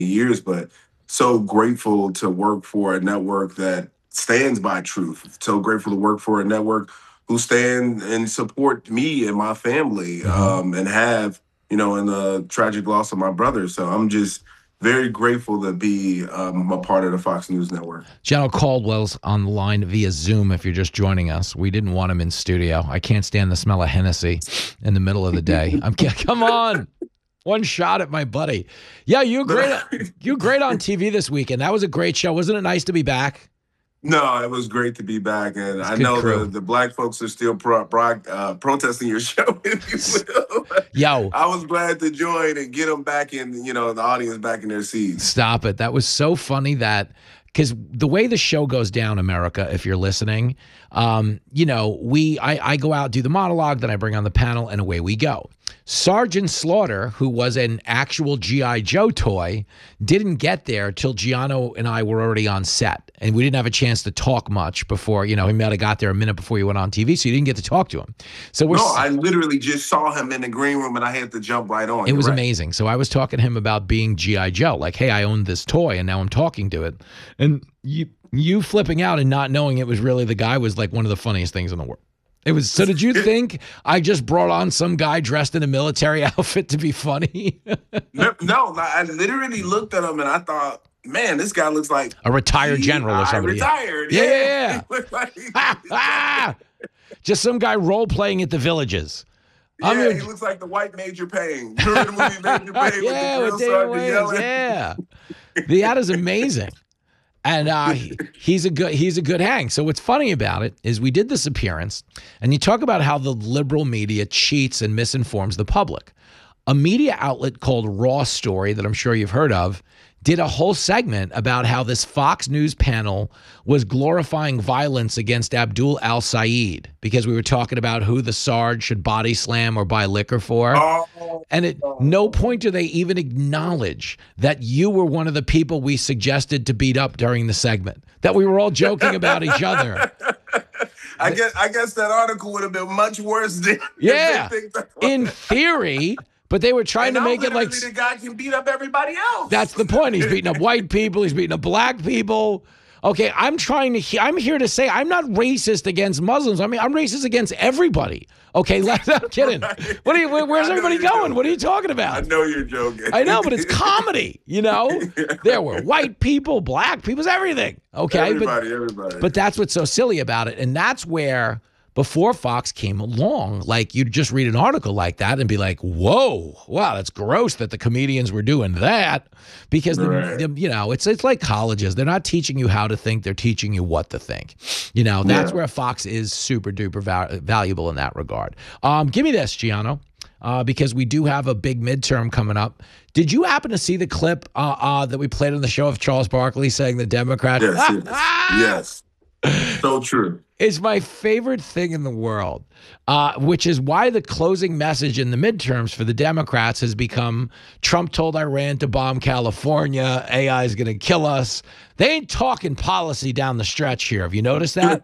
years, but so grateful to work for a network that stands by truth. So grateful to work for a network who stand and support me and my family, Mhm. and have, in the tragic loss of my brother. So I'm just very grateful to be a part of the Fox News network. General Caldwell's on the line via Zoom if you're just joining us. We didn't want him in studio. I can't stand the smell of Hennessy in the middle of the day. Come on. One shot at my buddy. Yeah, you great. You great on TV this weekend. That was a great show. Wasn't it nice to be back? No, it was great to be back, and It's I good know crew. the black folks are still protesting your show, if you will. Yo, I was glad to join and get them back in, the audience back in their seats. stop it. That was so funny because the way the show goes down, America, if you're listening, I go out, do the monologue, then I bring on the panel, and away we go. Sergeant Slaughter, who was an actual G.I. Joe toy, didn't get there till Giano and I were already on set. And we didn't have a chance to talk much before, he might have got there a minute before he went on TV, so you didn't get to talk to him. So I literally just saw him in the green room, and I had to jump right on. It was right. amazing. So I was talking to him about being G.I. Joe. Like, hey, I own this toy, and now I'm talking to it. And you flipping out and not knowing it was really the guy was like one of the funniest things in the world. It was. So did you think I just brought on some guy dressed in a military outfit to be funny? No, I literally looked at him and I thought, man, this guy looks like a retired general or somebody. Retired. Yeah. Just some guy role playing at the Villages. Yeah, he looks like the white Major Payne. Remember the movie Major Payne with the grill sergeant yelling? Yeah. That is amazing. And he's a good hang. So what's funny about it is we did this appearance, and you talk about how the liberal media cheats and misinforms the public. A media outlet called Raw Story, that I'm sure you've heard of, did a whole segment about how this Fox News panel was glorifying violence against Abdul al-Sayed because we were talking about who the Sarge should body slam or buy liquor for. And at no point do they even acknowledge that you were one of the people we suggested to beat up during the segment, that we were all joking about each other. I guess that article would have been much worse than in theory. But they were trying to make it like the guy can beat up everybody else. That's the point. He's beating up white people. He's beating up black people. Okay, I'm here to say I'm not racist against Muslims. I mean, I'm racist against everybody. Okay, I'm kidding. Where's everybody going? What are you talking about? I know you're joking. I know, but it's comedy, There were white people, black people, everything. Okay, everybody. But that's what's so silly about it. And that's where, before Fox came along, like you'd just read an article like that and be like, whoa, wow, that's gross that the comedians were doing that. Because, it's like colleges. They're not teaching you how to think. They're teaching you what to think. That's where Fox is super duper valuable in that regard. Give me this, Giano, because we do have a big midterm coming up. Did you happen to see the clip that we played on the show of Charles Barkley saying the Democrats? Yes. So true. It's my favorite thing in the world, which is why the closing message in the midterms for the Democrats has become, Trump told Iran to bomb California, AI is going to kill us. They ain't talking policy down the stretch here. Have you noticed that?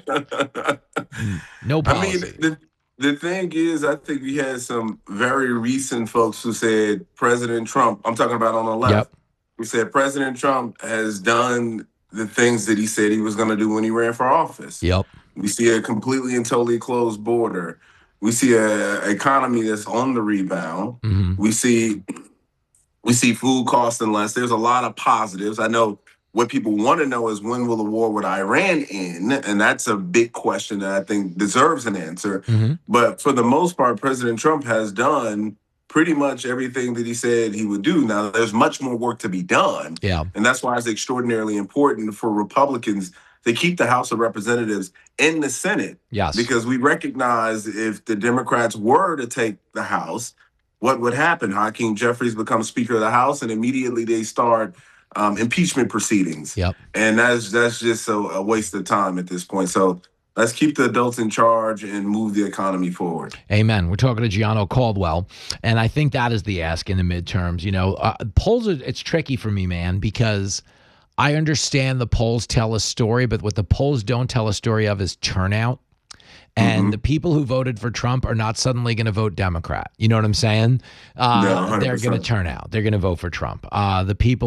No policy. I mean, the thing is, I think we had some very recent folks who said President Trump, I'm talking about on the left, who said President Trump has done the things that he said he was going to do when he ran for office. Yep. We see a completely and totally closed border. We see an economy that's on the rebound. Mm-hmm. We see food costing less. There's a lot of positives. I know what people want to know is, when will the war with Iran end? And that's a big question that I think deserves an answer. Mm-hmm. But for the most part, President Trump has done pretty much everything that he said he would do. Now, there's much more work to be done. Yeah. And that's why it's extraordinarily important for Republicans to keep the House of Representatives in the Senate. Yes. Because we recognize if the Democrats were to take the House, what would happen? Hakeem Jeffries becomes Speaker of the House, and immediately they start impeachment proceedings. Yep. And that's just a waste of time at this point. So let's keep the adults in charge and move the economy forward. Amen. We're talking to Giano Caldwell, and I think that is the ask in the midterms. Polls, it's tricky for me, man, because I understand the polls tell a story, but what the polls don't tell a story of is turnout. And the people who voted for Trump are not suddenly going to vote Democrat. You know what I'm saying? No, they're going to turn out. They're going to vote for Trump. The people